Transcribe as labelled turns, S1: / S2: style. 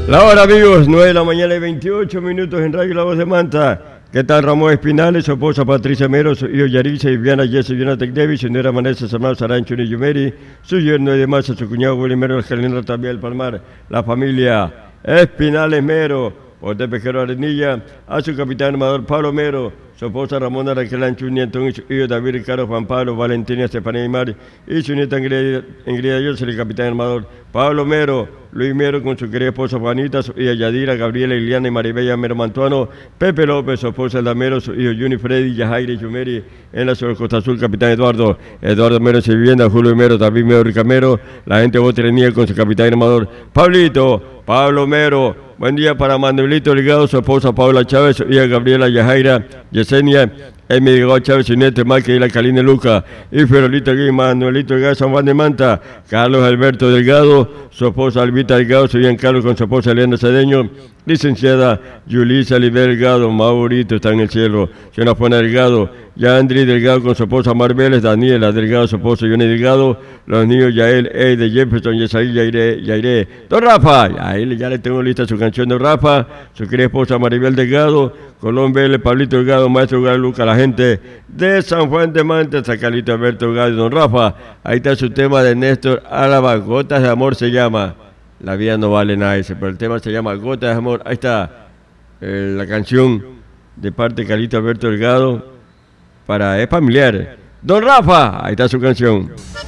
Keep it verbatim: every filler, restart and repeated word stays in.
S1: La hora, amigos, nueve de la mañana y veintiocho minutos en Radio La Voz de Manta. ¿Qué tal Ramón Espinales, su esposa Patricia Mero, su hijo Yarisa, Viviana Jesse, Jonathan Davis, su nuera Vanessa Samar, Sarancho y Yumeri, su yerno de Massa, su cuñado Willy Mero, el Jalino también del Palmar, la familia Espinales Mero, José Pejero Arenilla, a su capitán armador Pablo Mero, su esposa Ramona Raquel Anchuña, y su hijo David Ricardo Juan Pablo, Valentina Estefanía Aymar, y su nieta Ingrida Yos, el capitán armador Pablo Mero, Luis Mero con su querida esposa Juanita, su hija Yadira, Gabriela, Iliana y Maribella Mero Mantuano, Pepe López, su esposa Elda Mero, su hijo Juni Freddy, Yajaire y Yumeri, en la Sur Costa Azul, capitán Eduardo, Eduardo Mero, su vivienda, Julio Mero, David Mero, Ricamero, la gente de Botrenía con su capitán armador Pablito, Pablo Mero. Buen día para Manuelito Delgado, su esposa Paula Chávez, su hija Gabriela Yajaira, Yesenia, Emi Delgado Chávez, su nieta Marca y la Caline Luca, y Ferolito Gui, Manuelito Delgado, San Juan de Manta, Carlos Alberto Delgado, su esposa Albita Delgado, su hija Carlos con su esposa Elena Cedeño, licenciada Yulisa Liber Delgado, Maurito está en el cielo, señora Juana Delgado, Yandri Delgado con su esposa Marbeles, Daniela Delgado, su esposo Johnny Delgado, los niños Yael, Eide, Jefferson, Yesaí, Yaire, Yaire, Don Rafa, ahí ya le tengo lista su canción de Rafa, su querida esposa Maribel Delgado, Colón Vélez, Pablito Delgado, Maestro Delgado Luca, la gente de San Juan de Manta, Sacalito Alberto Delgado, Don Rafa, ahí está su tema de Néstor Álava, Gotas de Amor se llama, la vida no vale nada ese, pero el tema se llama Gotas de Amor, ahí está eh, la canción de parte de Carlito Alberto Delgado, para, es familiar, Don Rafa, ahí está su canción.